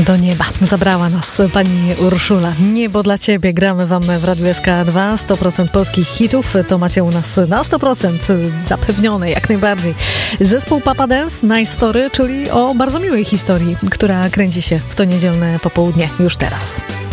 Do nieba zabrała nas pani Urszula. Niebo dla ciebie. Gramy wam w Radiu SK2 100% polskich hitów. To macie u nas na 100% zapewnione, jak najbardziej. Zespół Papa Dance Nice Story, czyli o bardzo miłej historii, która kręci się w to niedzielne popołudnie już teraz.